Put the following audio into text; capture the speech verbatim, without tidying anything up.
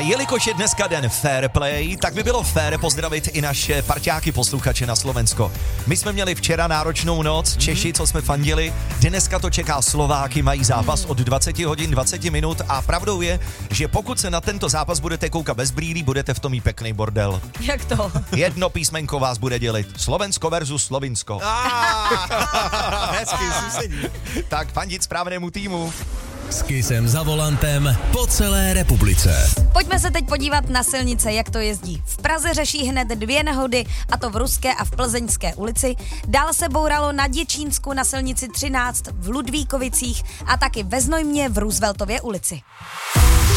jelikož je dneska den Fair Play, tak by bylo fér pozdravit i naše parťáky posluchače na Slovensko. My jsme měli včera náročnou noc, Češi, co jsme fandili, dneska to čeká Slováky, mají zápas od dvacet hodin dvacet minut a pravdou je, že pokud se na tento zápas budete koukat bez brýlí, budete v tom mít pěkný bordel. Jak to? Jedno písmenko vás bude dělit. Slovensko versus Slovinsko. Hezky, susedí. Tak fandit správnému týmu. S Kissem za volantem po celé republice. Pojďme se teď podívat na silnice, jak to jezdí. V Praze řeší hned dvě nehody, a to v Ruské a v Plzeňské ulici. Dál se bouralo na Děčínsku na silnici třináct, v Ludvíkovicích a taky ve Znojmě v Rooseveltově ulici.